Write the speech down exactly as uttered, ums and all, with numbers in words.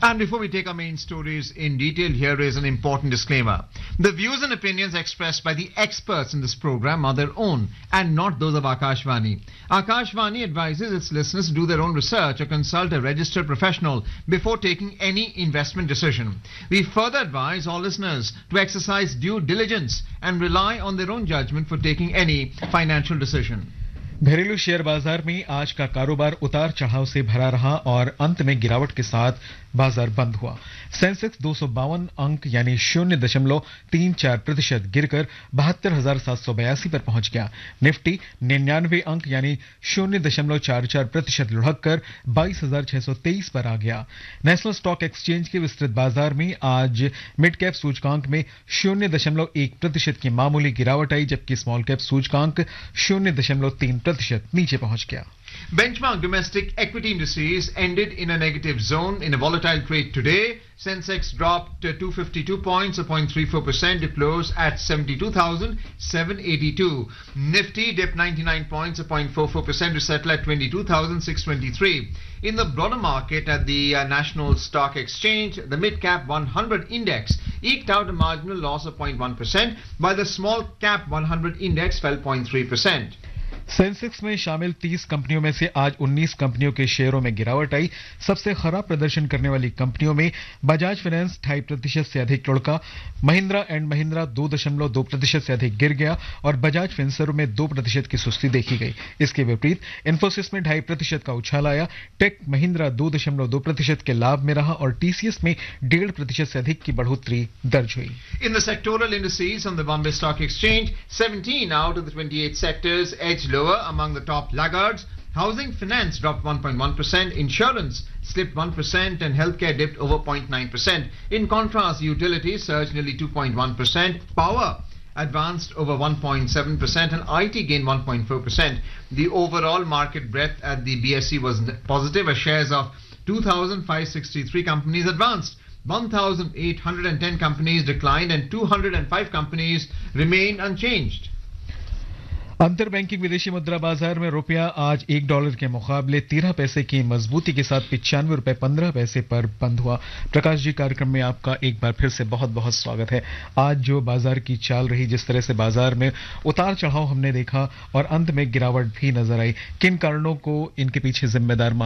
And before we take our main stories in detail, here is an important disclaimer. The views and opinions expressed by the experts in this program are their own and not those of Akashvani. Akashvani advises its listeners to do their own research or consult a registered professional before taking any investment decision. We further advise all listeners to exercise due diligence and rely on their own judgment for taking any financial decision. घरेलू share बाजार में आज का कारोबार उतार चढ़ाव से भरा रहा और अंत में गिरावट के साथ बाजार बंद हुआ। सेंसेक्स दो सौ बावन अंक यानी शून्य दशमलव तीन चार प्रतिशत गिरकर बहत्तर हजार सात सौ बयासी पर पहुंच गया। निफ्टी निन्यानवे अंक यानी शून्य दशमलव चार चार प्रतिशत लुढ़क कर बाईस हजार छह सौ तेईस पर आ गया। नेशनल स्टॉक एक्सचेंज के विस्तृत बाजार में आज मिड कैप सूचकांक में शून्य दशमलव एक प्रतिशत की मामूली गिरावट आई, जबकि स्मॉल कैप सूचकांक शून्य दशमलव तीन प्रतिशत नीचे पहुंच गया। Benchmark domestic equity indices ended in a negative zone in a volatile trade today. Sensex dropped two hundred fifty-two points, zero point three four percent, to close at seventy-two thousand seven hundred eighty-two. Nifty dipped ninety-nine points, zero point four four percent, to settle at twenty-two thousand six hundred twenty-three. In the broader market at the uh, National Stock Exchange, the mid-cap one hundred index eked out a marginal loss of zero point one percent, while the small-cap one hundred index fell zero point three percent. Sensex में शामिल तीस कंपनियों में से आज उन्नीस कंपनियों के शेयरों में गिरावट आई। सबसे खराब प्रदर्शन करने वाली कंपनियों में बजाज फाइनेंस ढाई प्रतिशत से अधिक लुढ़का, महिंद्रा एंड महिंद्रा दो दशमलव दो प्रतिशत से अधिक गिर गया और बजाज फिनसर्व में दो प्रतिशत की सुस्ती देखी गई। इसके विपरीत इंफोसिस में ढाई प्रतिशत का उछाल आया। टेक महिंद्रा दो दशमलव दो प्रतिशत के लाभ में रहा और टीसीएस में डेढ़ प्रतिशत से अधिक की बढ़ोतरी दर्ज हुई। In the sectoral indices on the Bombay Stock Exchange, seventeen out of the twenty-eight sectors edged lower among the top laggards. Housing finance dropped one point one percent, insurance slipped one percent, and healthcare dipped over zero point nine percent. In contrast, utilities surged nearly two point one percent, power advanced over one point seven percent, and I T gained one point four percent. The overall market breadth at the B S E was positive as shares of two thousand five hundred sixty-three companies advanced. one thousand eight hundred ten companies declined and two hundred five companies remained unchanged. अंतर banking विदेशी मुद्रा बाजार में रुपया आज एक dollar के मुकाबले तेरह पैसे की मजबूती के साथ पिचानवे रुपए पंद्रह पैसे पर बंद हुआ। प्रकाश जी, कार्यक्रम में आपका एक बार फिर से बहुत बहुत स्वागत है। आज जो बाजार की चाल रही, जिस तरह से बाजार में उतार चढ़ाव हमने देखा और अंत में गिरावट भी नजर आई, किन कारणों को इनके पीछे जिम्मेदार